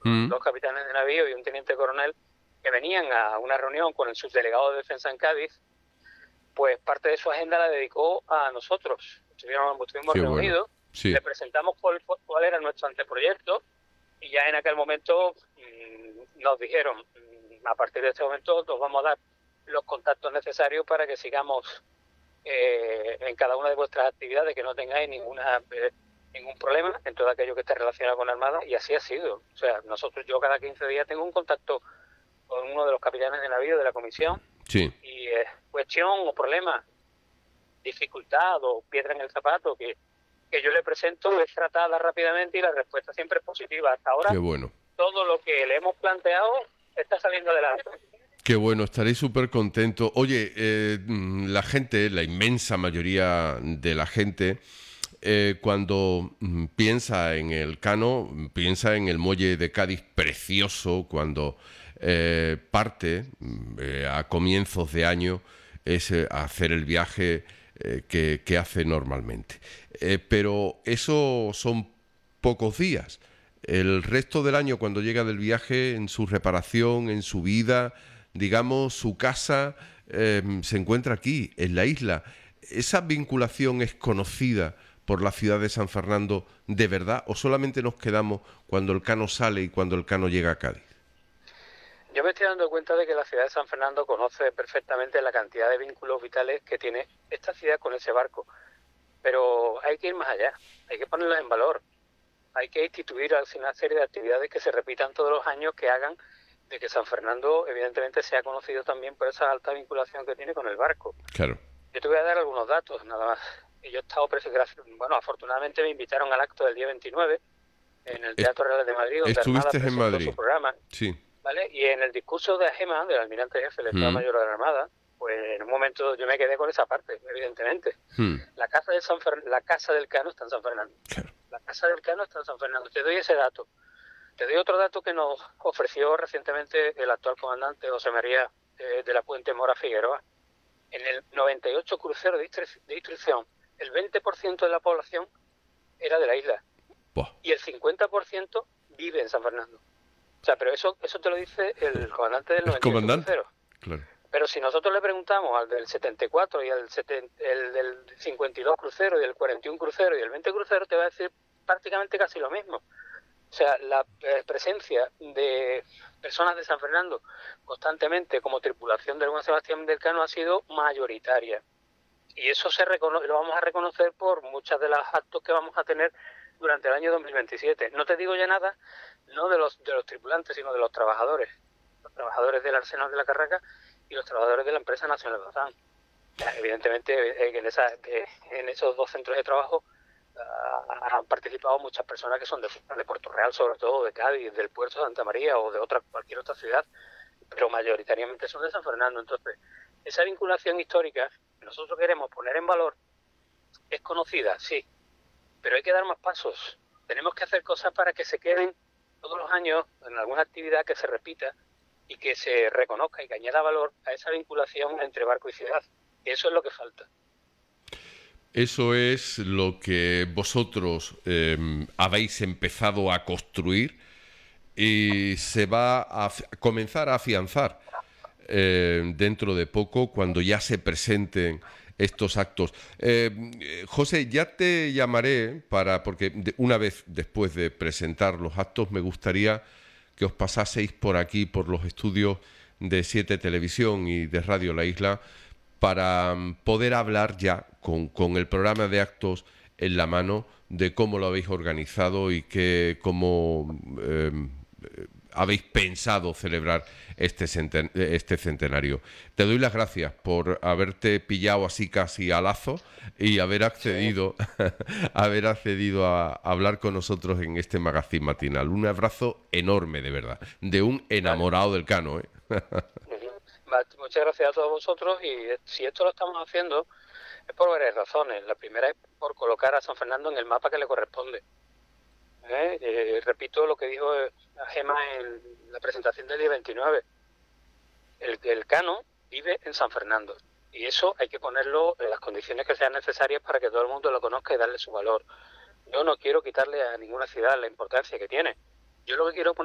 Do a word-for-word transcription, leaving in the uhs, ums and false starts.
Mm. dos capitanes de navío y un teniente coronel, que venían a una reunión con el subdelegado de defensa en Cádiz, pues parte de su agenda la dedicó a nosotros. Estuvimos, estuvimos Qué bueno. reunidos, Sí. le presentamos cuál, cuál era nuestro anteproyecto y ya en aquel momento mmm, nos dijeron, mmm, a partir de este momento os vamos a dar los contactos necesarios para que sigamos eh, en cada una de vuestras actividades, que no tengáis ninguna eh, ningún problema en todo aquello que esté relacionado con la Armada, y así ha sido. O sea, nosotros, yo cada quince días tengo un contacto con uno de los capitanes de navío de la comisión, Sí. y eh, cuestión o problema, dificultad o piedra en el zapato que, que yo le presento es tratada rápidamente y la respuesta siempre es positiva. Hasta ahora Qué bueno. todo lo que le hemos planteado está saliendo adelante. Qué bueno, estaréis súper contentos. Oye, eh, la gente, la inmensa mayoría de la gente, eh, cuando mm, piensa en el Cano, piensa en el muelle de Cádiz precioso, cuando eh, parte mm, eh, a comienzos de año es eh, hacer el viaje eh, que, que hace normalmente. Eh, pero eso son pocos días. El resto del año, cuando llega del viaje, en su reparación, en su vida, digamos, su casa eh, se encuentra aquí, en la isla. ¿Esa vinculación es conocida por la ciudad de San Fernando de verdad o solamente nos quedamos cuando el Cano sale y cuando el Cano llega a Cádiz? Yo me estoy dando cuenta de que la ciudad de San Fernando conoce perfectamente la cantidad de vínculos vitales que tiene esta ciudad con ese barco, pero hay que ir más allá, hay que ponerlos en valor, hay que instituir una serie de actividades que se repitan todos los años, que hagan de que San Fernando evidentemente sea conocido también por esa alta vinculación que tiene con el barco. Claro. Yo te voy a dar algunos datos, nada más. Yo he estado presente, bueno, afortunadamente me invitaron al acto del día veintinueve en el Teatro Real de Madrid, donde Armada Estuviste en presentó Madrid. su programa. Sí. ¿Vale? Y en el discurso de AGEMA, del almirante jefe, el Estado Mm. Mayor de la Armada, pues en un momento yo me quedé con esa parte, evidentemente. Mm. La casa de San Fer- la casa del Cano está en San Fernando. Claro. La casa del Cano está en San Fernando. Te doy ese dato. Te doy otro dato que nos ofreció recientemente el actual comandante José María eh, de la Puente Mora Figueroa. En el noventa y ocho cruceros de, instru- de instrucción, el veinte por ciento de la población era de la isla. Buah. Y el cincuenta por ciento vive en San Fernando. O sea, pero eso eso te lo dice el comandante del ¿El noventa y ocho comandante? cruceros. Claro. Pero si nosotros le preguntamos al del setenta y cuatro y al setenta, el del cincuenta y dos crucero y el cuarenta y uno crucero y el veinte crucero, te va a decir prácticamente casi lo mismo. O sea, la eh, presencia de personas de San Fernando constantemente como tripulación del Juan Sebastián del Cano ha sido mayoritaria. Y eso se recono- lo vamos a reconocer por muchas de los actos que vamos a tener durante el año dos mil veintisiete. No te digo ya nada, no de los de los tripulantes, sino de los trabajadores. Los trabajadores del Arsenal de la Carraca y los trabajadores de la empresa Nacional de Bazán. Evidentemente, eh, en, esa, eh, en esos dos centros de trabajo uh, han participado muchas personas que son de, de Puerto Real, sobre todo de Cádiz, del puerto de Santa María o de otra cualquier otra ciudad, pero mayoritariamente son de San Fernando. Entonces, esa vinculación histórica que nosotros queremos poner en valor es conocida, sí, pero hay que dar más pasos. Tenemos que hacer cosas para que se queden todos los años en alguna actividad que se repita y que se reconozca y que añada valor a esa vinculación entre barco y ciudad. Eso es lo que falta. Eso es lo que vosotros eh, habéis empezado a construir y se va a comenzar a afianzar eh, dentro de poco, cuando ya se presenten estos actos. Eh, José, ya te llamaré para, porque de, una vez después de presentar los actos, me gustaría que os pasaseis por aquí, por los estudios de Siete Televisión y de Radio La Isla, para poder hablar ya con, con el programa de actos en la mano de cómo lo habéis organizado y que, cómo eh, habéis pensado celebrar este, centen este centenario. Te doy las gracias por haberte pillado así casi a lazo y haber accedido, sí. haber accedido a, a hablar con nosotros en este magazine matinal. Un abrazo enorme, de verdad, de un enamorado vale. del Cano, ¿eh? Muchas gracias a todos vosotros, y si esto lo estamos haciendo es por varias razones. La primera es por colocar a San Fernando en el mapa que le corresponde. ¿Eh? Eh, repito lo que dijo Gema en la presentación del día veintinueve. El, el Cano vive en San Fernando y eso hay que ponerlo en las condiciones que sean necesarias para que todo el mundo lo conozca y darle su valor. Yo no quiero quitarle a ninguna ciudad la importancia que tiene. Yo lo que quiero poner